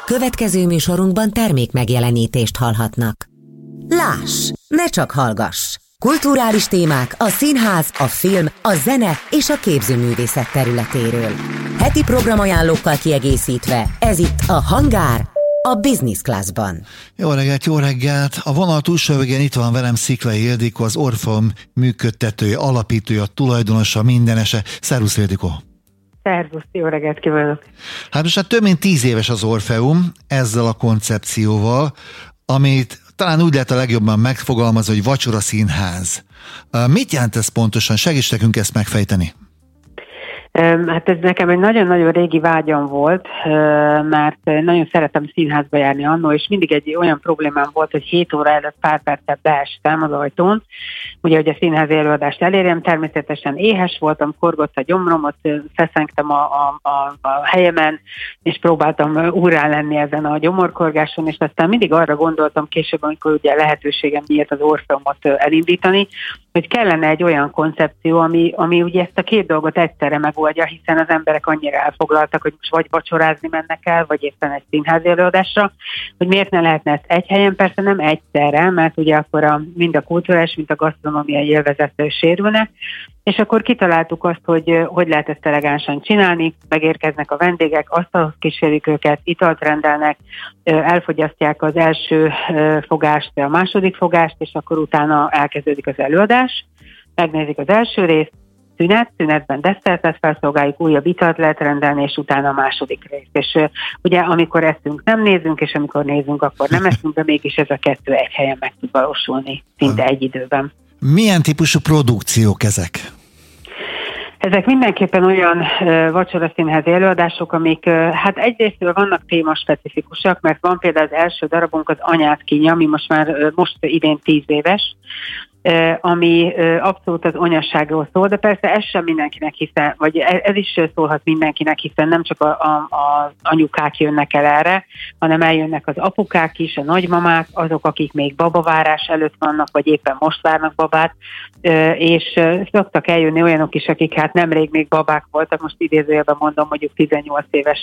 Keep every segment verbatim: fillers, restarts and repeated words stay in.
Következő műsorunkban termék megjelenítést hallhatnak. Láss, ne csak hallgass! Kulturális témák a színház, a film, a zene és a képzőművészet területéről. Heti programajánlókkal kiegészítve, ez itt a Hangár, a Business Classban. Jó reggelt, jó reggelt! A vonal túlsó végén itt van velem Sziklay Ildikó, az Orfeum működtetője, alapítója, tulajdonosa, mindenese. Szervusz, Ildikó! Szervusz, jó reggelt kívánok! Hát most már több mint tíz éves az Orfeum ezzel a koncepcióval, amit talán úgy lehet a legjobban megfogalmazni, hogy vacsora színház. Mit jelent ez pontosan? Segíts nekünk ezt megfejteni. Hát ez nekem egy nagyon-nagyon régi vágyam volt, mert nagyon szeretem színházba járni annó, és mindig egy olyan problémám volt, hogy hét óra előtt pár percet beestem az ajtón, ugye, hogy a színházi előadást elérjem, természetesen éhes voltam, korgott a gyomromot, feszengtem a, a, a, a helyemen, és próbáltam úrrá lenni ezen a gyomorkorgáson, és aztán mindig arra gondoltam később, amikor ugye lehetőségem nyílt az Orfeumot elindítani, hogy kellene egy olyan koncepció, ami, ami ugye ezt a két dolgot egyszerre megoldja, hiszen az emberek annyira elfoglaltak, hogy most vagy vacsorázni mennek el, vagy éppen egy színházi előadásra, hogy miért ne lehetne ezt egy helyen, persze nem egyszerre, mert ugye akkor a, mind a kulturális, mind a gasztronómiai élvezet sérülnek, és akkor kitaláltuk azt, hogy hogy lehet ezt elegánsan csinálni, megérkeznek a vendégek, asztalhoz kísérik őket, italt rendelnek, elfogyasztják az első fogást, a második fogást, és akkor utána elkezdődik az előadás, megnézik az első részt, szünet, szünetben desszertet felszolgáljuk, újabb italt lehet rendelni, és utána a második rész. És uh, ugye amikor eszünk, nem nézünk, és amikor nézünk, akkor nem eszünk, de mégis ez a kettő egy helyen meg tud valósulni, szinte egy időben. Milyen típusú produkciók ezek? Ezek mindenképpen olyan uh, vacsoraszínházi előadások, amik uh, hát egyrésztről vannak témaspecifikusak, mert van például az első darabunk az Anyád kínja, ami most már uh, most idén tíz éves, ami abszolút az anyasságról szól, de persze ez sem mindenkinek, hiszen, vagy ez is szólhat mindenkinek, hiszen nem csak a, a, az anyukák jönnek el erre, hanem eljönnek az apukák is, a nagymamák, azok, akik még babavárás előtt vannak, vagy éppen most várnak babát, és szoktak eljönni olyanok is, akik hát nemrég még babák voltak, most idézőjelben mondom, mondjuk tizennyolc éves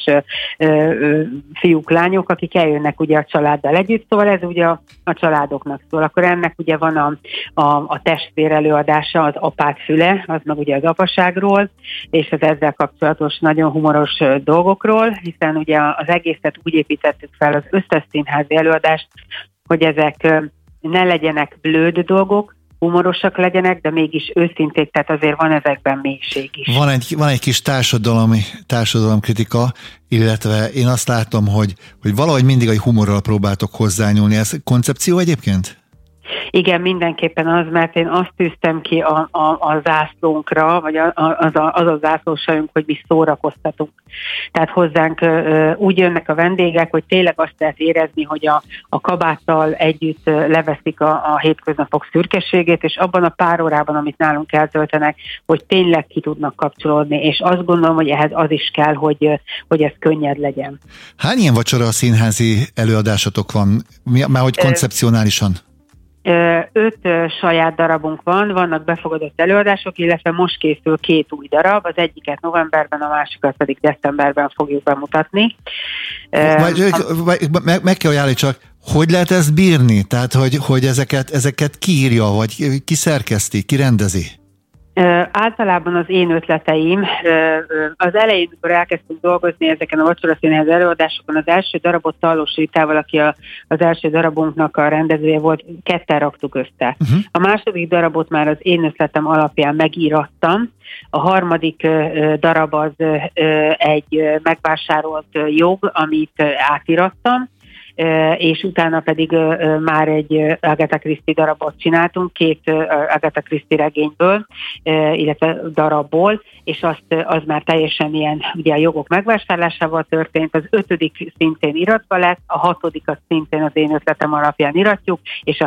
fiúk, lányok, akik eljönnek ugye a családdal együtt, szóval ez ugye a, a családoknak szól. Akkor ennek ugye van a, a A, a testvér előadása, az apát füle, az meg ugye az apaságról, és az ezzel kapcsolatos nagyon humoros dolgokról, hiszen ugye az egészet úgy építettük fel, az összes színházi előadást, hogy ezek ne legyenek blőd dolgok, humorosak legyenek, de mégis őszinték, tehát azért van ezekben mélység is. Van egy, van egy kis társadalmi, társadalomkritika, illetve én azt látom, hogy, hogy valahogy mindig egy humorral próbáltok hozzányúlni. Ez koncepció egyébként? Igen, mindenképpen az, mert én azt tűztem ki a, a, a zászlónkra, vagy a, a, az, a, az a zászlósajunk, hogy mi szórakoztatunk. Tehát hozzánk ö, úgy jönnek a vendégek, hogy tényleg azt lehet érezni, hogy a, a kabáttal együtt leveszik a, a hétköznapok szürkességét, és abban a pár órában, amit nálunk eltöltenek, hogy tényleg ki tudnak kapcsolódni, és azt gondolom, hogy ehhez az is kell, hogy, hogy ez könnyed legyen. Hány ilyen vacsora színházi előadásotok van? Már hogy koncepcionálisan? Öt saját darabunk van, vannak befogadott előadások, illetve most készül két új darab, az egyiket novemberben, a másikat pedig decemberben fogjuk bemutatni. Vagy, a... vagy, meg, meg kell ajánlani csak, hogy lehet ezt bírni? Tehát, hogy, hogy ezeket, ezeket ki írja, vagy ki szerkeszti, ki rendezi? Uh, általában az én ötleteim, uh, az elején, amikor elkezdtünk dolgozni ezeken a vacsoraszínházi előadásokon, az első darabot Tallós Ritával, aki a, az első darabunknak a rendezője volt, ketten raktuk össze. Uh-huh. A második darabot már az én ötletem alapján megírattam, a harmadik uh, darab az uh, egy megvásárolt jog, amit uh, átirattam, és utána pedig már egy Agatha Christie darabot csináltunk, két Agatha Christie regényből, illetve darabból, és azt, az már teljesen ilyen ugye a jogok megvásárlásával történt, az ötödik szintén iratva lett, a hatodik az szintén az én ötletem alapján iratjuk, és a